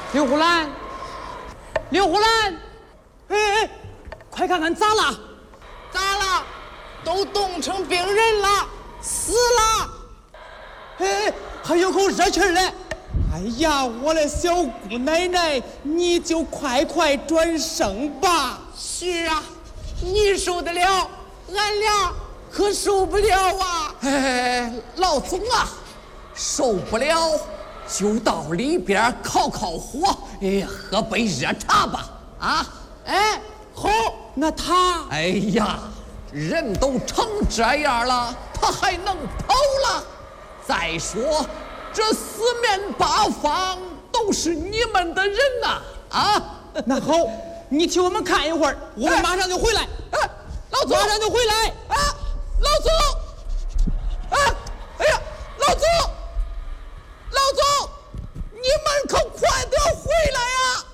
刘胡兰，刘胡兰，哎，快看看咋了？ 咋了？都冻成冰人了，死了！ 哎，还有口热气儿嘞！哎呀，我的小姑奶奶，你就快快转生吧！ 是啊，你受得了，俺俩可受不了啊！ 哎，老总啊，受不了就到里边烤烤火，喝杯热茶吧！啊， 哎，好， 那他， 哎呀，人都成这样了，他还能跑了？再说，这四面八方都是你们的人呐！啊， 那好，你替我们看一会儿，我们马上就回来。 哎，老总， 马上就回来。 啊，老总，啊，哎呀，老总，老总，你们可快点回来呀！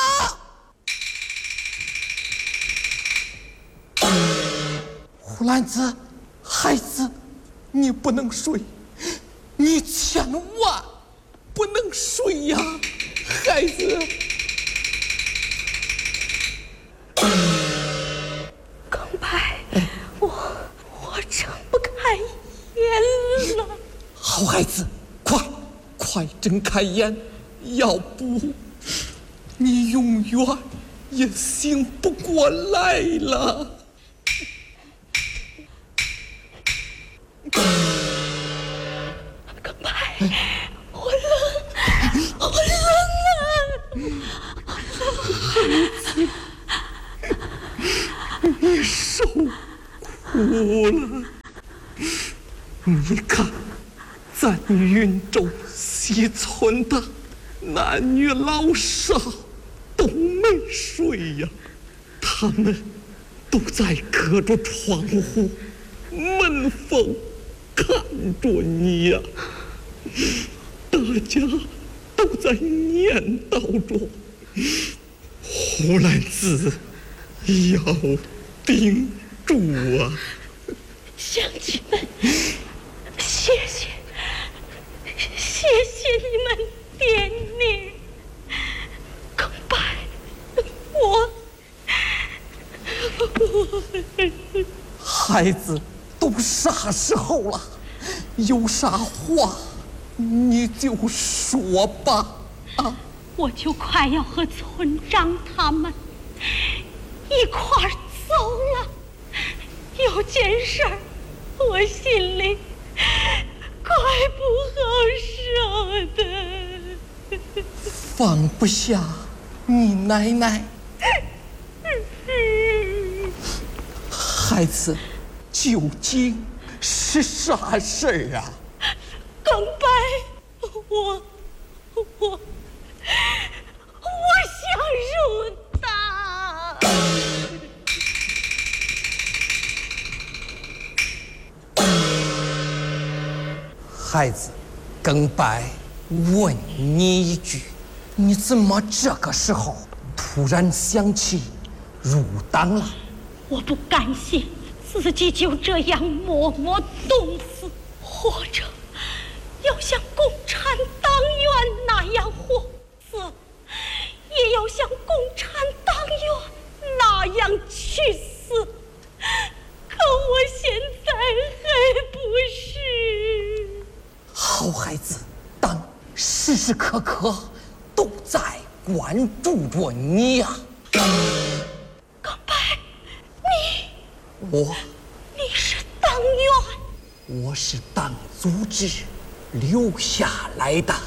啊！胡兰子，孩子，你不能睡，你千万不能睡呀，孩子。 刚白，我睁不开眼了。 好孩子，快睁开眼，要不你永远也醒不过来了。 刚白，我冷啊！ 你受苦了。你看，咱云州西村的男女老少都没睡呀，他们都在隔着窗户门缝看着你呀，大家都在念叨着胡兰子要顶住啊！ 乡亲们，谢谢你们点名。更白，我孩子都啥时候了？有啥话你就说吧。啊， 我就快要和村长他们一块儿走了。有件事儿，我心里快不好受的。 放不下你奶奶。孩子，究竟是啥事儿啊？ 更白，我想入党。 孩子，更白问你一句，你怎么这个时候突然想起入党了？ 我不甘心自己就这样默默冻死，或者要像共产党员那样活死，也要像共产党员那样去死。可我现在还不是。 好孩子，党时时刻刻都在关注着你呀。 刚白，你是党员？ 我是党组织留下来的。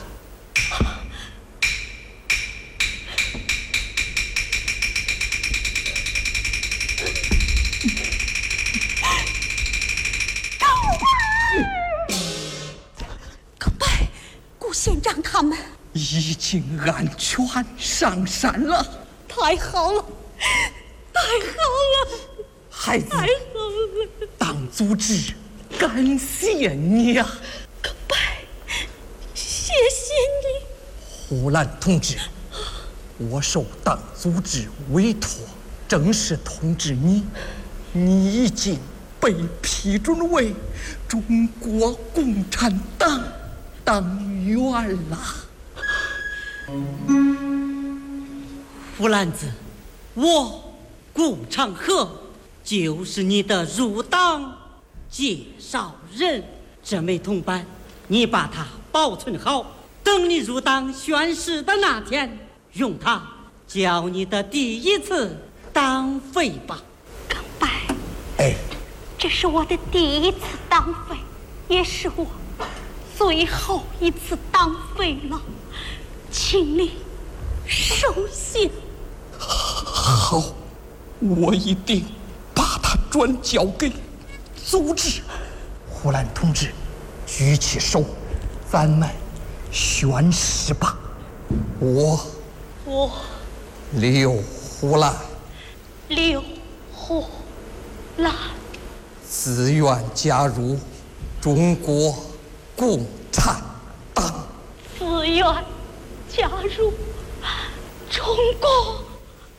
刚白，顾县长他们已经安全上山了。 太好了，太好了！ 孩子， 太好了！ 党组织感谢你呀。 更白，谢谢你。 胡兰同志，我受党组织委托，正式通知你，你已经被批准为中国共产党党员了。 胡兰子，我顾长河就是你的入党介绍人。这枚铜板，你把它保存好，等你入党宣誓的那天，用它交你的第一次党费吧。 刚白， 哎， 这是我的第一次党费，也是我最后一次党费了，请你收下。 好，我一定把它转交给组织。 胡兰同志，举起手，咱们宣誓吧。 我刘胡兰， 刘胡兰自愿加入中国共产党， 自愿加入中国